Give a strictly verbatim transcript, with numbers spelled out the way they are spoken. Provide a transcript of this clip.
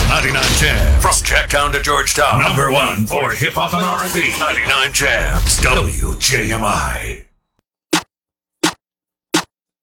ninety-nine Jams. From Jacktown to Georgetown. Number one for hip hop and R and B. ninety-nine Jams. W J M I.